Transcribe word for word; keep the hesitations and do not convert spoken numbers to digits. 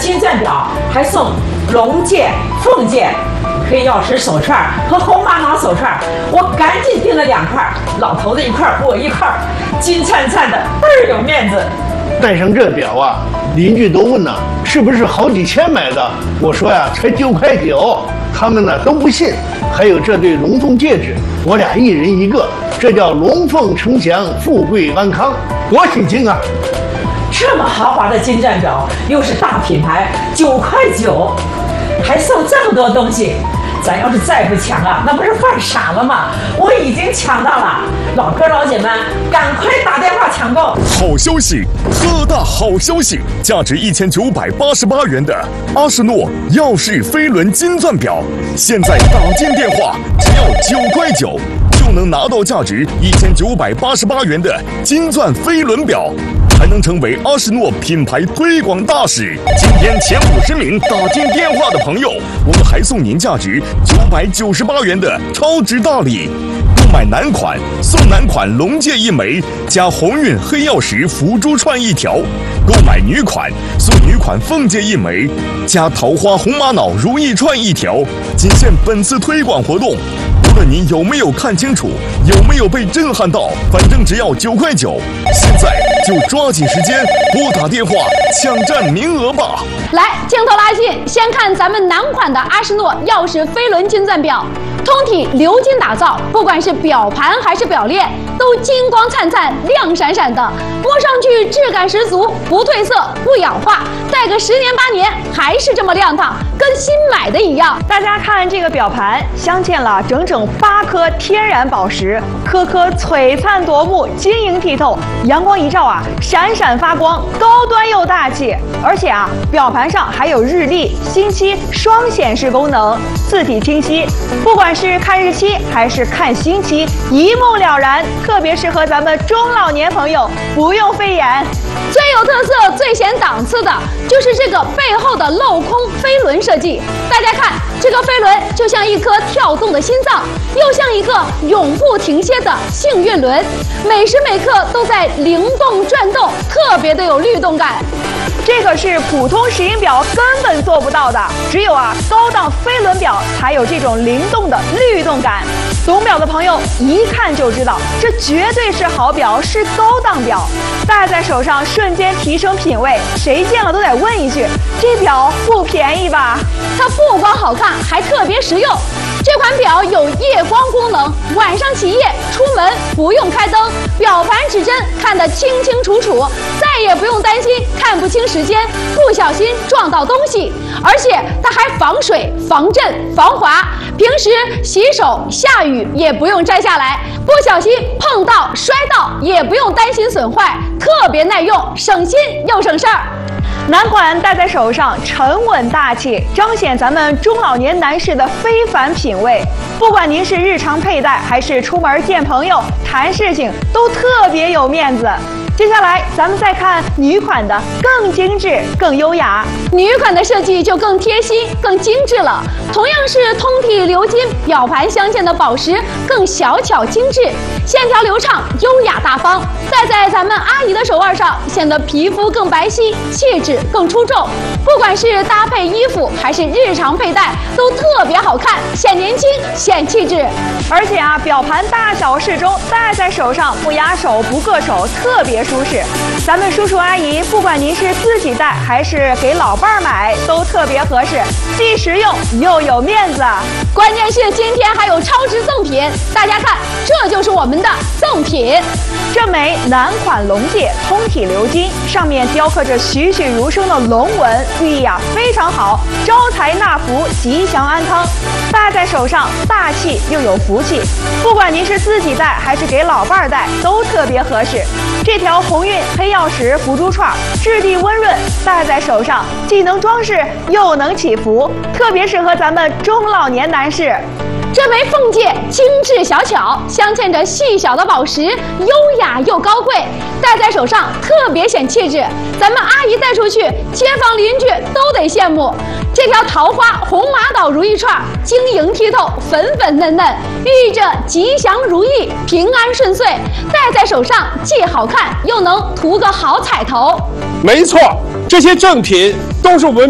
金钻表还送龙戒、凤戒、黑曜石手串和红玛瑙手串，我赶紧订了两块，老头子一块，我一块，金灿灿的，倍儿有面子。 戴上这表啊，邻居都问呢，是不是好几千买的？我说呀，才九块九，他们呢都不信。还有这对龙凤戒指，我俩一人一个，这叫龙凤呈祥，富贵安康，多喜庆啊！ 这么豪华的金钻表，又是大品牌，九块九，还送这么多东西，咱要是再不抢啊，那不是犯傻了吗？我已经抢到了，老哥老姐们，赶快打电话抢购！ 好消息，特大好消息！价值一千九百八十八元的阿诗诺耀世飞轮金钻表，现在打进电话只要九块九，就能拿到价值一千九百八十八元的金钻飞轮表。还能成为阿诗诺品牌推广大使。今天前五十名打进电话的朋友，我们还送您价值九百九十八元的超值大礼。购买男款送男款龙戒一枚，加鸿运黑曜石福珠串一条；购买女款送女款凤戒一枚，加桃花红玛瑙如意串一条。仅限本次推广活动。无论您有没有看清楚，有没有被震撼到，反正只要九块九。现在就抓紧时间拨打电话抢占名额吧！ 来，镜头拉近，先看咱们男款的阿诗诺耀世飞轮金钻表，通体鎏金打造，不管是表盘还是表链，都金光灿灿、亮闪闪的，摸上去质感十足，不褪色、不氧化，戴个十年八年还是这么亮堂，跟新买的一样。 大家看这个表盘，镶嵌了整整八颗天然宝石，颗颗璀璨夺目，晶莹剔透，阳光一照啊，闪闪发光，高端又大气。而且啊，表盘上还有日历、星期双显示功能，字体清晰，不管是看日期还是看星期，一目了然，特别适合咱们中老年朋友，不用费眼。 最有特色、最显档次的就是这个背后的镂空飞轮设计。大家看，这个飞轮就像一颗跳动的心脏，又像一个永不停歇的幸运轮，每时每刻都在灵动转动，特别的有律动感。 这个是普通石英表根本做不到的，只有啊高档飞轮表才有这种灵动的律动感。懂表的朋友一看就知道，这绝对是好表，是高档表，戴在手上瞬间提升品味，谁见了都得问一句：这表不便宜吧？ 它不光好看，还特别实用。这款表有夜光功能，晚上起夜出门不用开灯，表盘指针看得清清楚楚，再也不用担心看不清时间，不小心撞到东西。而且它还防水、防震、防滑，平时洗手下雨也不用摘下来，不小心碰到摔到也不用担心损坏，特别耐用，省心又省事儿。 男款戴在手上沉稳大气，彰显咱们中老年男士的非凡品味。不管您是日常佩戴，还是出门见朋友、谈事情，都特别有面子。接下来咱们再看女款的，更精致、更优雅。 女款的设计就更贴心、更精致了。同样是通体鎏金，表盘镶嵌的宝石更小巧精致，线条流畅、优雅大方。戴在咱们阿姨的手腕上，显得皮肤更白皙，气质更出众。不管是搭配衣服还是日常佩戴，都特别好看，显年轻、显气质。 而且啊，表盘大小适中，戴在手上不压手、不硌手，特别舒适。咱们叔叔阿姨，不管您是自己戴还是给老伴儿买，都特别合适，既实用又有面子。 关键是今天还有超值赠品，大家看，这就是我们的赠品。 这枚男款龙戒，通体鎏金，上面雕刻着栩栩如生的龙纹，寓意啊非常好，招财纳福，吉祥安康。戴在手上大气又有福气，不管您是自己戴还是给老伴儿戴，都特别合适。这条鸿运黑曜石福珠串，质地温润，戴在手上既能装饰又能祈福，特别适合咱们中老年男士。 这枚凤戒精致小巧，镶嵌着细小的宝石，优雅又高贵，戴在手上特别显气质。咱们阿姨戴出去，街坊邻居都得羡慕。这条桃花红玛瑙如意串，晶莹剔透，粉粉嫩嫩，寓意着吉祥如意、平安顺遂。戴在手上既好看，又能图个好彩头。 没错，这些赠品都是我们